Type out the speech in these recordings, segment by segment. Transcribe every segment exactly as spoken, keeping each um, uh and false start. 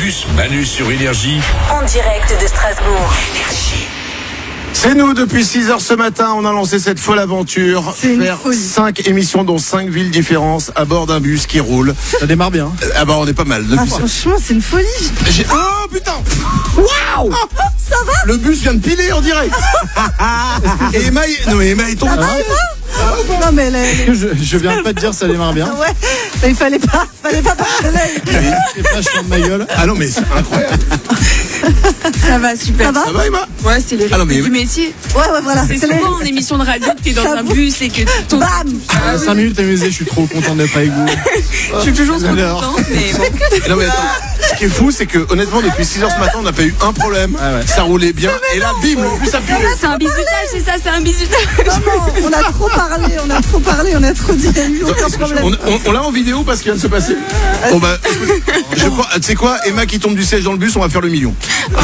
bus Manu sur Énergie. En direct de Strasbourg. Énergie. C'est nous, depuis six heures ce matin, on a lancé cette folle aventure. C'est une faire folie. cinq émissions dans cinq villes différentes à bord d'un bus qui roule. Ça démarre bien. Ah bah on est pas mal. Ah, Depuis... franchement, c'est une folie. J'ai- Oh putain. Waouh. Ça va? Le bus vient de piler en direct. Et Emma, est... non mais Emma est tombée. Non, mais les- les- Je, je viens pas de dire ça démarre bien. ouais, mais il fallait pas, fallait pas passer l'œil. C'est pas chiant de ma gueule. Ah non mais c'est incroyable. Ça va, super. Ça va? Ça va Emma? Ouais, c'est les Ah non, mais- rythmes du métier. Ouais, ouais, voilà. C'est C'est les- souvent en émission de radio que t'es dans un J'avoue. bus et que tu tombes. Bam! Il y a cinq minutes amusé, je suis trop content d'être avec vous. Je suis toujours trop Alors. contente, mais bon. Non mais attends. Ce qui est fou, c'est que honnêtement depuis six heures ce matin, on n'a pas eu un problème. Ah ouais. Ça roulait bien. Et là, bim, le bus a pilé. C'est un bisutage, c'est ça, c'est un bisutage. Maman, on a trop parlé, on a trop parlé, on a trop dit, il n'y a eu aucun problème. On, on- on l'a en vidéo parce qu'il vient de se passer. Bon bah, écoute, je crois, tu sais quoi, Emma qui tombe du siège dans le bus, on va faire le million.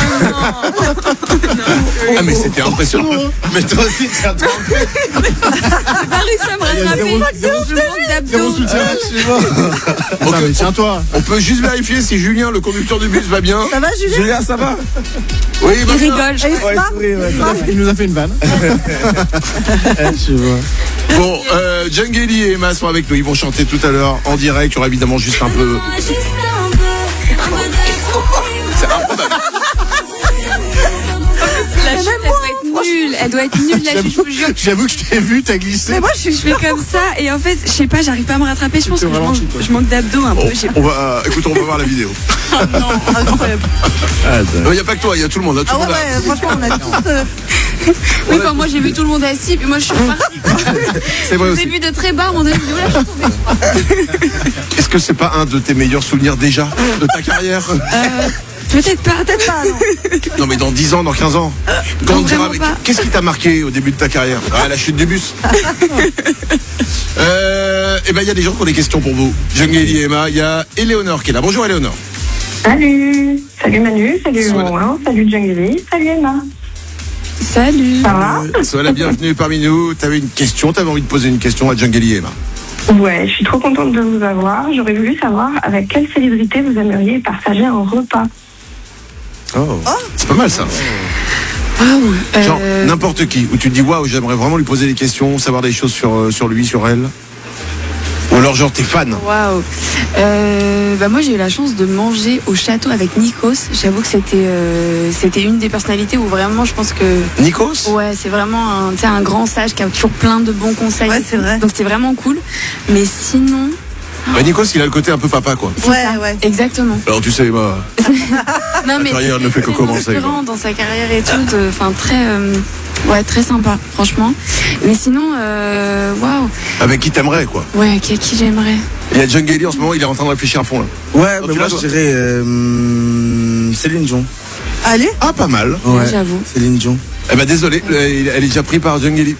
Ah mais c'était impressionnant. Mais toi aussi, c'est un truc. J'ai pas réussi à me rattraper. zéro- Je manque Zéro d'abdos. soutien. Attends, mais tiens-toi. On peut juste vérifier si Julien, le conducteur du bus, va bien. Ça va, Julien? Julien, ça va? Oui, il va Il bien. rigole. Et il se marre? Il se marre? Il nous a fait une vanne. Je vois. Bon, euh, Djangeli et Emma sont avec nous. Ils vont chanter tout à l'heure en direct. Il y aura évidemment juste un peu. C'est improbable. La chute, elle doit être nulle. Elle doit être nulle, la chute, je vous jure. J'avoue que je t'ai vu, t'as glissé. Mais moi, je suis. Je fais comme ça et en fait, je sais pas, j'arrive pas à me rattraper. Je pense que C'était je vraiment manque, cheap, quoi. je manque d'abdos un peu. On, Je sais pas. on va, euh, écoute, on va voir la vidéo. Incroyable. Il n'y a pas que toi, il y a tout le monde. Hein, tout Ah le ouais, monde a- ouais, franchement, on a tous. euh, Oui, enfin, moi j'ai vu tout le monde assis, puis moi je suis repartie. C'est vrai J'ai aussi. vu de très bas, on a vu où là je suis tombée. Est-ce que c'est pas un de tes meilleurs souvenirs déjà de ta carrière? Euh, Peut-être pas. Peut-être pas, non. Non mais dans dix ans, dans quinze ans. Quand Non, on te dira, vraiment mais pas. qu'est-ce qui t'a marqué au début de ta carrière? Ah, la chute du bus. euh, et ben il y a des gens qui ont des questions pour vous. Djangeli et Emma, il y a Éléonore qui est là. Bonjour Éléonore. Salut, salut Manu, salut Sois là. Romain, salut Djangeli, salut Emma. Salut. Ça va? Euh, sois la bienvenue parmi nous. T'avais une question, t'avais envie de poser une question à Djangeli et Emma. Ouais, je suis trop contente de vous avoir. J'aurais voulu savoir avec quelle célébrité vous aimeriez partager un repas. Oh, c'est pas mal ça. Waouh. Genre Euh, n'importe qui, où tu te dis waouh, j'aimerais vraiment lui poser des questions, savoir des choses sur, euh, sur lui, sur elle. Ou alors genre t'es fan. Waouh. Euh, bah moi j'ai eu la chance de manger au château avec Nikos. J'avoue que c'était euh, c'était une des personnalités où vraiment je pense que Nikos? ouais c'est vraiment un, tu sais, un grand sage qui a toujours plein de bons conseils. Ouais, c'est vrai. Donc c'était vraiment cool. Mais sinon Bah, Nikos, il a le côté un peu papa quoi. c'est Ouais, ça. ouais. Exactement. Alors tu sais, Emma, Non mais carrière c'est ne fait que très commencer, inspirant dans sa carrière et tout. de- Enfin très euh, ouais très sympa franchement. Mais sinon euh, waouh avec qui t'aimerais quoi. ouais qui, qui j'aimerais. Il y a Djangeli en ce moment, il est en train de réfléchir à fond là. Ouais, Oh, mais tu moi l'as, je toi dirais euh, hum, Céline Dion. Allez. Ah pas mal. Ouais, J'avoue. Céline Dion. Eh ben désolé, elle elle est déjà prise par Djangeli.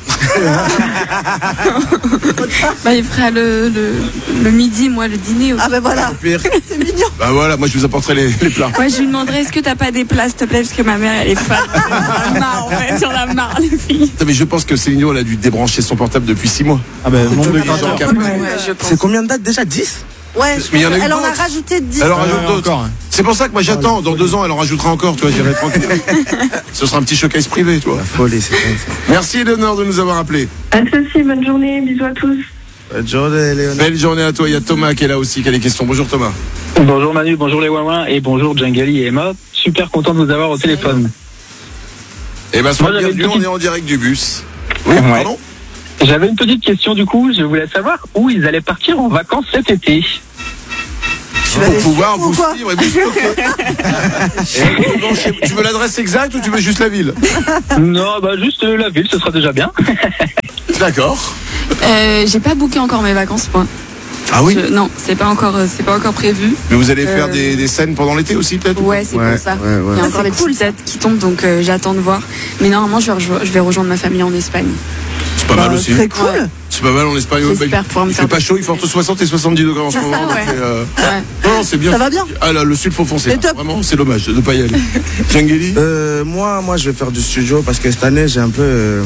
Bah il fera le, le, le midi moi le dîner. Ah ben voilà, Pire. c'est mignon. Bah voilà, moi je vous apporterai les, les plats. Ouais, je lui demanderais est-ce que t'as pas des plats, s'il te plaît, parce que ma mère elle est fan. J'en ai marre en fait, j'en ai marre les filles. Non, mais je pense que Céline Dion, elle a dû débrancher son portable depuis six mois. Ah ben, nombre de Dans le grateurs. cap. Ouais, je pense. C'est combien de dates déjà? dix? Ouais, je Mais il y en a pense eu elle en a d'autres. rajouté dix. Elle en Ouais, rajoute ouais, d'autres. encore, hein. C'est pour ça que moi j'attends. Dans deux ans, elle en rajoutera encore. Tu vois, j'irai tranquille. Ce sera un petit showcase privé, tu vois. La folie, c'est comme ça. Merci Éléonore de nous avoir appelés. Pas de soucis, bonne journée, bisous à tous. Bonne journée, Léonard. Belle journée à toi. Il y a Thomas qui est là aussi, qui a des questions. Bonjour Thomas. Bonjour Manu, bonjour les Wawins et bonjour Djangeli et Emma. Super content de vous avoir au téléphone. Eh ben, sois Moi, j'avais bienvenue, une on petite- est en direct du bus. Oui, Ouais. pardon. J'avais une petite question du coup, je voulais savoir où ils allaient partir en vacances cet été. Tu vas Pour les pouvoir suivre ou vous quoi? suivre et vous stocker. Et donc, je- tu veux l'adresse exacte ou tu veux juste la ville? Non, bah juste euh, la ville, ce sera déjà bien. D'accord. Euh, j'ai pas booké encore mes vacances moi. Ah oui. Je- non, c'est pas encore, euh, c'est pas encore prévu. Mais vous allez faire Euh, des, des scènes pendant l'été aussi peut-être? Ouais, c'est Ouais, pour ça. ouais, ouais. Il y a Ah, encore c'est les cool, petites dates qui tombent, donc euh, j'attends de voir. Mais normalement, je vais, rejo- je vais rejoindre ma famille en Espagne. C'est pas mal Bah, aussi. Très cool. Ouais. C'est pas mal en Espagne. J'espère pouvoir me Il fait faire pas chaud, il fait entre soixante et soixante-dix degrés en ce C'est ça, moment. donc ouais. c'est, euh, Ouais. Non, c'est bien. Ça va bien. Ah là, le sud faut foncer. C'est là. top. Vraiment, c'est dommage de ne pas y aller. Djangeli. Euh, moi, moi, je vais faire du studio parce que cette année, j'ai un peu, euh,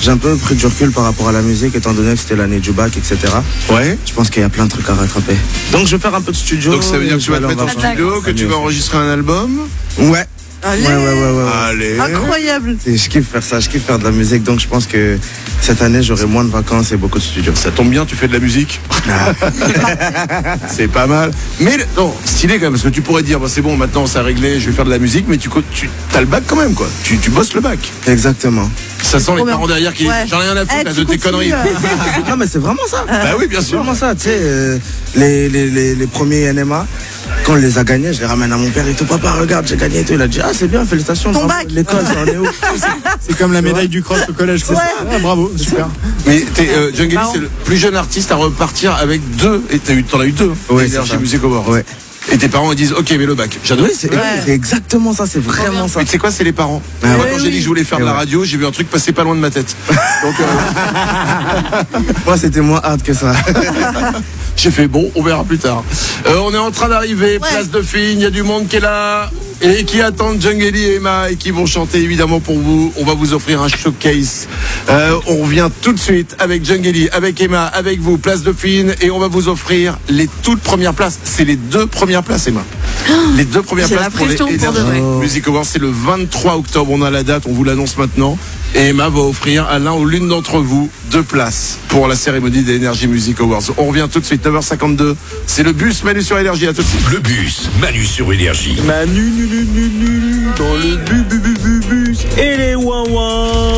j'ai un peu pris du recul par rapport à la musique, étant donné que c'était l'année du bac, et cetera. Ouais. Je pense qu'il y a plein de trucs à rattraper. Donc je vais faire un peu de studio. Donc ça veut dire que tu vas te aller mettre en vacances. studio, que tu vas enregistrer un album. Ouais. Allez. Ouais, ouais, ouais, ouais, ouais. Allez. Incroyable. Et je kiffe faire ça, je kiffe faire de la musique, donc je pense que cette année j'aurai moins de vacances et beaucoup de studio. Ça tombe bien, tu fais de la musique. C'est pas mal. Mais non, stylé quand même, parce que tu pourrais dire, bah, c'est bon, maintenant c'est réglé, je vais faire de la musique, mais tu, tu as le bac quand même, quoi. Tu, tu bosses le bac. Exactement. Ça sent les trop bien. parents derrière qui disent, Ouais. j'en ai rien à foutre Eh, là, tu de tes continues, conneries. euh. Non mais c'est vraiment ça. Bah oui, bien C'est sûr. vraiment ça, tu sais, euh, les, les, les, les premiers N M A, quand on les a gagnés, je les ramène à mon père et tout, papa, regarde, j'ai gagné et tout. Il a dit, ah c'est bien, félicitations. Ton bravo, bac. l'école, ça en est où? C'est comme la médaille du cross au collège. c'est Ouais. ça. Ah, bravo, super. Mais t'es, euh, Jungle, marrant. c'est le plus jeune artiste à repartir avec deux, et t'as eu, t'en as eu deux. Ouais, Energy c'est ça. Music Awards. Ouais. Et tes parents ils disent, ok, mais le bac. J'adore. Oui, c'est Ouais. c'est exactement ça, c'est vraiment ça. Mais tu sais quoi, c'est les parents. Ah Moi, ouais. quand j'ai dit que je voulais faire de Et la ouais. radio, j'ai vu un truc passer pas loin de ma tête. Donc, euh, Moi c'était moins hard que ça. j'ai fait bon, on verra plus tard. Euh, on est en train d'arriver, place de Fine, il y a du monde qui est là et qui attendent Jungeli et Emma et qui vont chanter évidemment pour vous. On va vous offrir un showcase. Euh, on revient tout de suite avec Jungeli, avec Emma, avec vous, place de Fine, et on va vous offrir les toutes premières places. C'est les deux premières places, Emma. Les deux premières J'ai places la pour les pression pour de Energy vrai. Music Awards. C'est le vingt-trois octobre, on a la date, on vous l'annonce maintenant. Et Emma va offrir à l'un ou l'une d'entre vous deux places pour la cérémonie des Energy Music Awards. On revient tout de suite, neuf heures cinquante-deux. C'est le bus Manu sur Énergie, à tout de suite. Le bus, Manu sur Énergie. Manu, nu, nu, nu, nu, dans le bu, bu, bu, bu, bus et les ouin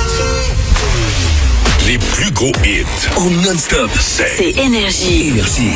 Les plus gros hits en non-stop, c'est C'est Énergie. Énergie.